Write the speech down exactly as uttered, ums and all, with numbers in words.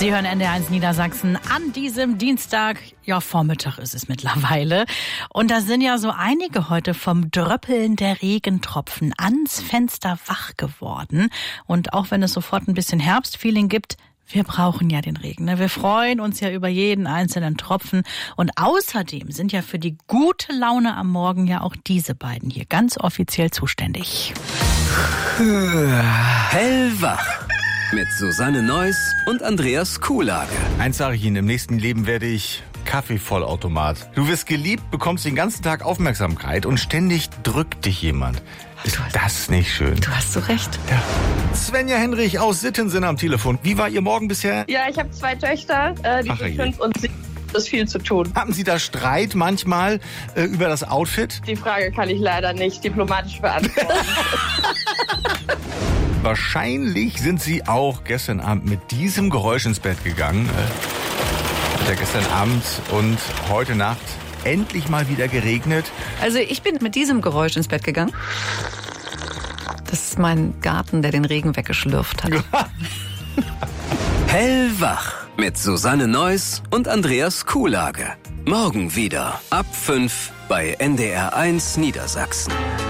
Sie hören N D R eins Niedersachsen an diesem Dienstag. Ja, Vormittag ist es mittlerweile. Und da sind ja so einige heute vom Dröppeln der Regentropfen ans Fenster wach geworden. Und auch wenn es sofort ein bisschen Herbstfeeling gibt, wir brauchen ja den Regen. Ne? Wir freuen uns ja über jeden einzelnen Tropfen. Und außerdem sind ja für die gute Laune am Morgen ja auch diese beiden hier ganz offiziell zuständig. Hellwach mit Susanne Neuss und Andreas Kuhlage. Eins sage ich Ihnen, im nächsten Leben werde ich Kaffeevollautomat. Du wirst geliebt, bekommst den ganzen Tag Aufmerksamkeit und ständig drückt dich jemand. Ist das nicht schön? Du hast so recht. Ja. Svenja Henrich aus Sittensen am Telefon. Wie war Ihr Morgen bisher? Ja, ich habe zwei Töchter, äh, die Ach, sind je. fünf und sieben. Das ist viel zu tun. Haben Sie da Streit manchmal äh, über das Outfit? Die Frage kann ich leider nicht diplomatisch beantworten. Wahrscheinlich sind Sie auch gestern Abend mit diesem Geräusch ins Bett gegangen. Äh, hat ja gestern Abend und heute Nacht endlich mal wieder geregnet. Also ich bin mit diesem Geräusch ins Bett gegangen. Das ist mein Garten, der den Regen weggeschlürft hat. Hellwach mit Susanne Neuss und Andreas Kuhlage. Morgen wieder ab fünf bei N D R eins Niedersachsen.